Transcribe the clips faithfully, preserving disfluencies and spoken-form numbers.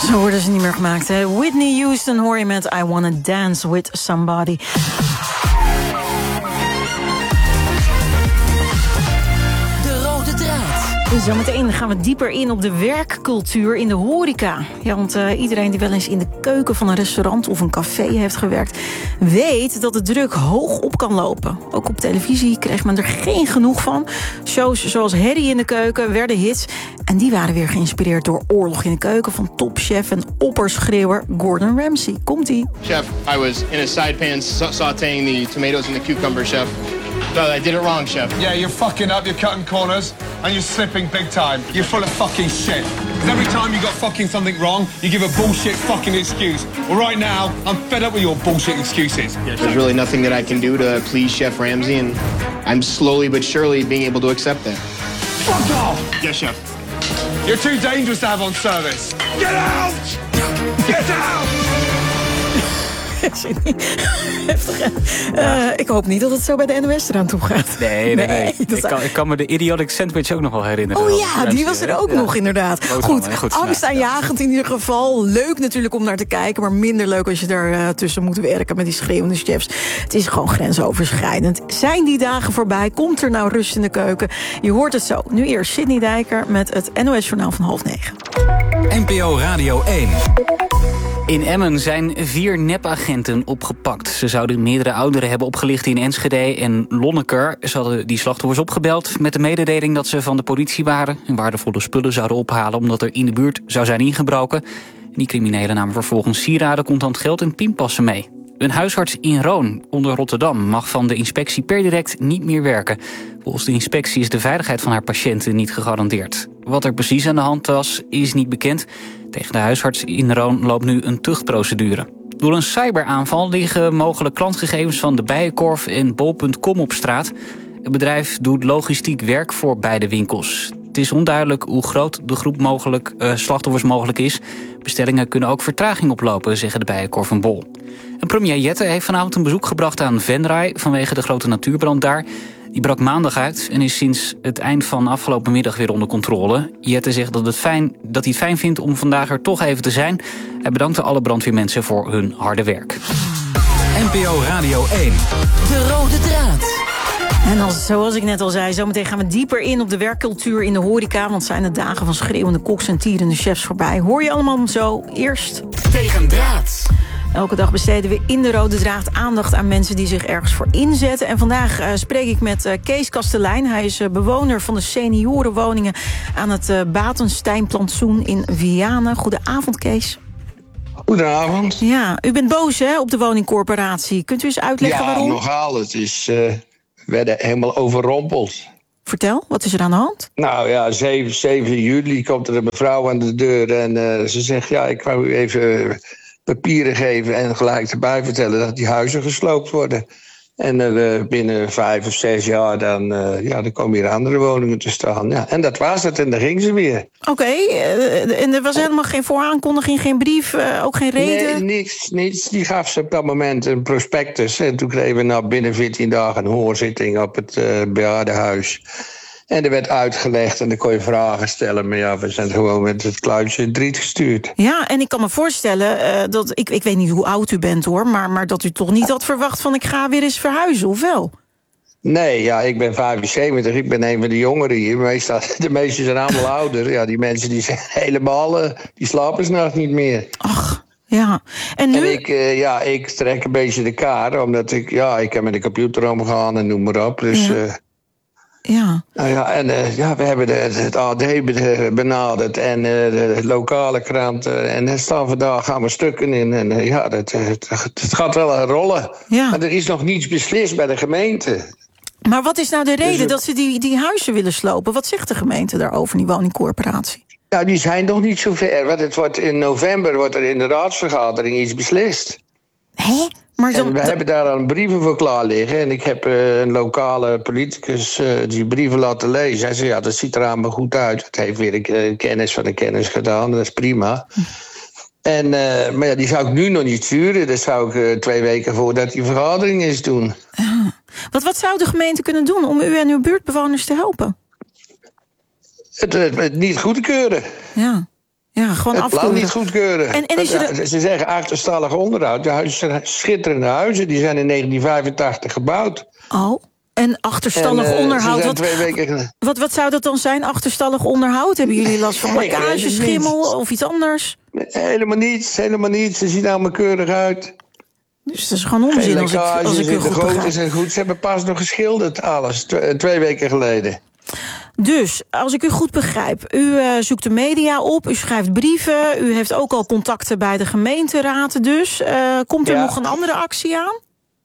Zo worden ze niet meer gemaakt, hè? Whitney Houston hoor je met I Wanna Dance With Somebody. Zometeen gaan we dieper in op de werkcultuur in de horeca. Ja, want uh, iedereen die wel eens in de keuken van een restaurant of een café heeft gewerkt, weet dat de druk hoog op kan lopen. Ook op televisie kreeg men er geen genoeg van. Shows zoals Harry in de keuken werden hits. En die waren weer geïnspireerd door Oorlog in de keuken van topchef en opperschreeuwer Gordon Ramsay. Komt-ie. Chef, I was in a side pan sa- sautéing the tomatoes and the cucumber, chef. No, I did it wrong, chef. Yeah, you're fucking up, you're cutting corners, and you're slipping big time. You're full of fucking shit. Because every time you got fucking something wrong, you give a bullshit fucking excuse. Well, right now, I'm fed up with your bullshit excuses. There's really nothing that I can do to please Chef Ramsay, and I'm slowly but surely being able to accept that. Fuck off! Yes, chef. You're too dangerous to have on service. Get out! Get out! Heftig, uh, ik hoop niet dat het zo bij de N O S eraan toe gaat. Nee, nee, nee. nee ik, kan, ik kan me de idiotic sandwich ook nog wel herinneren. Oh ja, die was er ook ja. nog inderdaad. Goed, goed angstaanjagend in ieder geval. Leuk natuurlijk om naar te kijken, maar minder leuk als je daar uh, tussen moet werken met die schreeuwende chefs. Het is gewoon grensoverschrijdend. Zijn die dagen voorbij? Komt er nou rust in de keuken? Je hoort het zo. Nu eerst Sydney Dijker met het N O S-journaal van half negen. N P O Radio één. In Emmen zijn vier nepagenten opgepakt. Ze zouden meerdere ouderen hebben opgelicht in Enschede en Lonneker. Ze hadden die slachtoffers opgebeld met de mededeling dat ze van de politie waren en waardevolle spullen zouden ophalen omdat er in de buurt zou zijn ingebroken. Die criminelen namen vervolgens sieraden, contant geld en pinpassen mee. Een huisarts in Roon onder Rotterdam mag van de inspectie per direct niet meer werken. Volgens de inspectie is de veiligheid van haar patiënten niet gegarandeerd. Wat er precies aan de hand was, is niet bekend. Tegen de huisarts in Roon loopt nu een tuchtprocedure. Door een cyberaanval liggen mogelijk klantgegevens van de Bijenkorf en bol punt com op straat. Het bedrijf doet logistiek werk voor beide winkels. Het is onduidelijk hoe groot de groep mogelijk, uh, slachtoffers mogelijk is. Bestellingen kunnen ook vertraging oplopen, zeggen de Bijenkorf en Bol. En premier Jette heeft vanavond een bezoek gebracht aan Venray vanwege de grote natuurbrand daar. Die brak maandag uit en is sinds het eind van afgelopen middag weer onder controle. Jette zegt dat, het fijn, dat hij het fijn vindt om vandaag er toch even te zijn. Hij bedankte alle brandweermensen voor hun harde werk. N P O Radio één. De rode draad. En als, zoals ik net al zei, zometeen gaan we dieper in op de werkcultuur in de horeca. Want zijn de dagen van schreeuwende koks en tierende chefs voorbij. Hoor je allemaal zo. Eerst Tegen draad. Elke dag besteden we in de rode draad aandacht aan mensen die zich ergens voor inzetten. En vandaag uh, spreek ik met uh, Kees Kastelein. Hij is uh, bewoner van de seniorenwoningen aan het uh, Batensteinplantsoen in Vianen. Goedenavond, Kees. Goedenavond. Ja, u bent boos hè, op de woningcorporatie. Kunt u eens uitleggen ja, waarom? Ja, nogal. Het is, uh, we werden helemaal overrompeld. Vertel, wat is er aan de hand? Nou ja, zeven juli komt er een mevrouw aan de deur en uh, ze zegt... ja, ik wou u even papieren geven en gelijk erbij vertellen dat die huizen gesloopt worden. En uh, binnen vijf of zes jaar dan, uh, ja, dan komen hier andere woningen te staan. Ja, en dat was het en dan ging ze weer. Oké, okay, uh, en er was helemaal geen vooraankondiging, geen brief, uh, ook geen reden? Nee, niks, niets. Die gaf ze op dat moment een prospectus. En toen kregen we nou binnen veertien dagen een hoorzitting op het uh, bejaardenhuis. En er werd uitgelegd en dan kon je vragen stellen. Maar ja, we zijn gewoon met het kluitje in het riet gestuurd. Ja, en ik kan me voorstellen uh, dat... Ik, ik weet niet hoe oud u bent hoor, maar, maar dat u toch niet had verwacht van... ik ga weer eens verhuizen, of wel? Nee, ja, ik ben vijfenzeventig. Ik ben een van de jongeren hier. Meestal, de meesten zijn allemaal ouder. Ja, die mensen die zijn helemaal... Uh, die slapen 's nachts niet meer. Ach, ja. En nu... En ik, uh, ja, ik trek een beetje de kaart. Omdat ik... Ja, ik heb met de computer omgegaan en noem maar op. Dus... Ja. Uh, Ja. Nou ja, en uh, ja, we hebben de, het A D benaderd en uh, de lokale kranten. En er staan vandaag gaan we stukken in. En uh, ja, dat, het, het gaat wel een rollen. Ja. Maar er is nog niets beslist bij de gemeente. Maar wat is nou de reden dus, dat ze die, die huizen willen slopen? Wat zegt de gemeente daarover, die woningcorporatie? Nou, die zijn nog niet zo ver. Want het wordt in november wordt er in de raadsvergadering iets beslist. Hé? Maar zo, en we d- hebben daar al brieven voor klaar liggen. En ik heb uh, een lokale politicus uh, die brieven laten lezen. Hij zei, ja, dat ziet er allemaal goed uit. Het heeft weer een uh, kennis van de kennis gedaan. Dat is prima. Hm. En, uh, maar ja, die zou ik nu nog niet sturen. Dat zou ik uh, twee weken voordat die vergadering is doen. Ja. Wat, wat zou de gemeente kunnen doen om u en uw buurtbewoners te helpen? Het, het, het niet goedkeuren. Ja. Ja, gewoon het afkeuren. plan niet goedkeuren. En, en is er... Ze zeggen achterstallig onderhoud. De huizen zijn schitterende huizen. Die zijn in negentien vijfentachtig gebouwd. Oh, en achterstallig en, uh, onderhoud. Wat, twee weken... wat, wat zou dat dan zijn, achterstallig onderhoud? Hebben jullie last van lekkage, schimmel of iets anders? Helemaal niets, helemaal niets. Ze zien allemaal keurig uit. Dus dat is gewoon onzin als ik, als ik u goed begrijp. De zijn goed. Ze hebben pas nog geschilderd, alles. Twee, twee weken geleden. Dus, als ik u goed begrijp, u uh, zoekt de media op, u schrijft brieven, u heeft ook al contacten bij de gemeenteraad dus. Uh, komt er ja. nog een andere actie aan?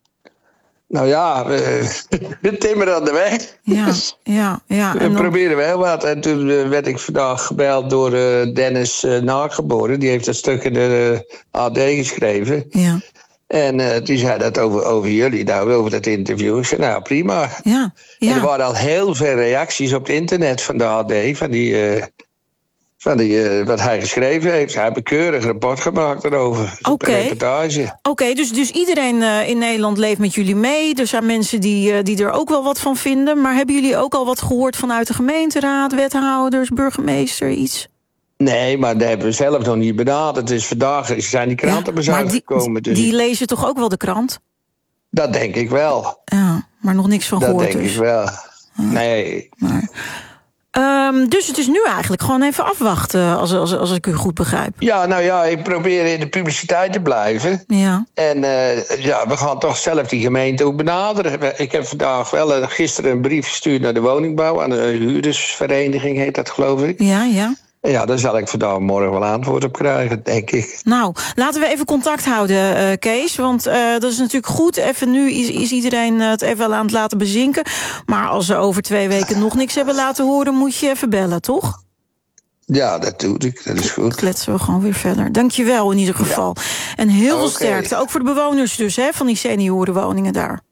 Nou ja, we, we timmeren aan de weg. Ja, ja, ja. We en dan... proberen wel wat. En toen uh, werd ik vandaag gebeld door uh, Dennis uh, Nageboren. Die heeft dat stuk in de uh, A D geschreven. Ja. En uh, die zei dat over, over jullie, nou, over dat interview. Ik zei, nou, prima. Ja, ja. En er waren al heel veel reacties op het internet van de A D, van die... Uh, Van die, uh, wat hij geschreven heeft. Hij heeft een keurig rapport gemaakt erover. Oké, okay. Oké, okay, dus, dus iedereen uh, in Nederland leeft met jullie mee. Er zijn mensen die, uh, die er ook wel wat van vinden. Maar hebben jullie ook al wat gehoord vanuit de gemeenteraad, wethouders, burgemeester, iets? Nee, maar dat hebben we zelf nog niet benaderd. Dus vandaag zijn die kranten ja, bezuinigd gekomen. Dus die lezen toch ook wel de krant? Dat denk ik wel. Ja, maar nog niks van dat gehoord Dat denk dus. ik wel. Nee. Maar... Um, dus het is nu eigenlijk gewoon even afwachten, als, als, als ik u goed begrijp. Ja, nou ja, ik probeer in de publiciteit te blijven. Ja. En uh, ja, we gaan toch zelf die gemeente ook benaderen. Ik heb vandaag wel uh, gisteren een brief gestuurd naar de woningbouw, aan de huurdersvereniging heet dat, geloof ik. Ja, ja. En ja, daar zal ik vandaag morgen wel antwoord op krijgen, denk ik. Nou, laten we even contact houden, uh, Kees. Want uh, dat is natuurlijk goed. Even nu is, is iedereen het even aan het laten bezinken. Maar als ze over twee weken nog niks hebben laten horen, moet je even bellen, toch? Ja, dat doe ik. Dat is goed. Kletsen we gewoon weer verder. Dank je wel in ieder geval. Ja. En heel veel okay. sterkte. Ook voor de bewoners dus, hè, van die seniorenwoningen daar.